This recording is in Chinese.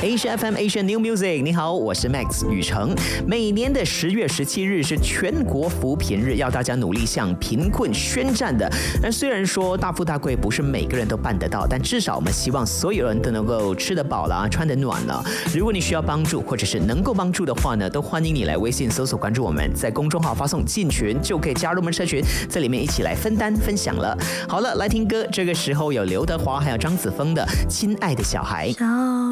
Asia FM Asia New Music， 你好，我是 Max 宇成。每年的10月17日是全国扶贫日，要大家努力向贫困宣战的。但虽然说大富大贵不是每个人都办得到，但至少我们希望所有人都能够吃得饱啦，穿得暖了。如果你需要帮助，或者是能够帮助的话呢，都欢迎你来微信搜索关注我们，在公众号发送进群就可以加入我们社群，在里面一起来分担分享了。好了，来听歌，这个时候有刘德华还有张子枫的《亲爱的小孩》。